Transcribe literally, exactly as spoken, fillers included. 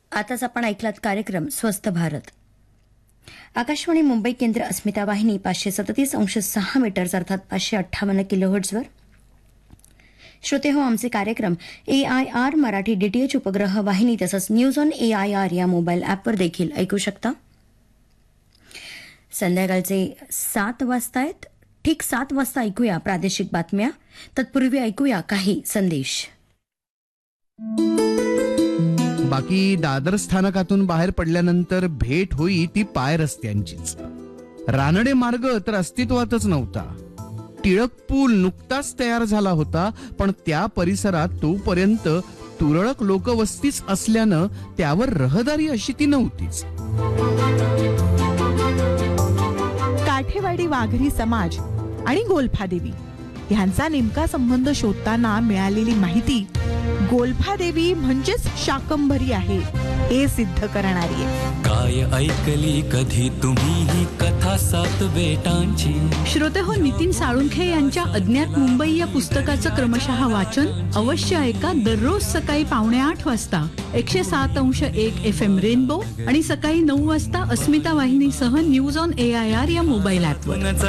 आताच आपण ऐकलात कार्यक्रम स्वस्थ भारत. आकाशवाणी मुंबई केंद्र अस्मिता वाहिनी पाचशे सदतीस अंश सहा मीटर्स अर्थात पाचशे अठ्ठावन्न किलोहर्ट्झवर. श्रोते हो, आमचे कार्यक्रम ए आय आर मराठी डीटीएच उपग्रह वाहिनी तसंच news on A I R या मोबाईल ॲपवर देखील ऐकू शकता. संध्याकाळचे सात वाजता आहेत. ठीक सात वाजता ऐकूया प्रादेशिक बातम्या. तत्पूर्वी ऐकूया काही संदेश. बाकी दादर स्थानकातून बाहेर पडल्यानंतर भेट होई ती पाय रस्त्यांचीच. रानडे मार्ग तर अस्तित्वातच नव्हता. टिळक पूल नुकताच तयार झाला होता, पण त्या परिसरात तोपर्यंत तुरळक लोकवस्तीच असल्यानं त्यावर रहदारी अशी ती नव्हतीच. काठेवाडी वाघरी समाज आणि गोल्फादेवी यांचा नेमका संबंध शोधताना मिळालेली माहिती गोल्फादेवी म्हणजेच शाकंभरी आहे हे सिद्ध करणारी आहे. काय ऐकली कधी तुम्ही ही कथा सात बेटांची. श्रोते हो, नितीन साळुंखे यांच्या अज्ञात मुंबई या पुस्तकाचं क्रमशः वाचन अवश्य ऐका दररोज सकाळी पावणे आठ वाजता एकशे सात अंश एक एफ एम रेनबो आणि सकाळी नऊ वाजता अस्मिता वाहिनीसह news on A I R या मोबाईल ॲपवर.